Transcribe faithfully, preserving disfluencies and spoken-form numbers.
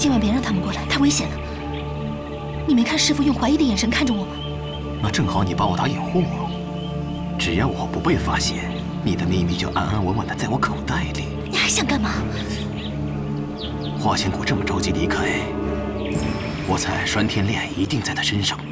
今晚别让他们过来，太危险了。你没看师父用怀疑的眼神看着我吗？ 那正好你帮我打掩护。只要我不被发现，你的秘密就安安稳稳的在我口袋里。 你还想干嘛？ 花千骨这么着急离开，我猜拴天链一定在他身上。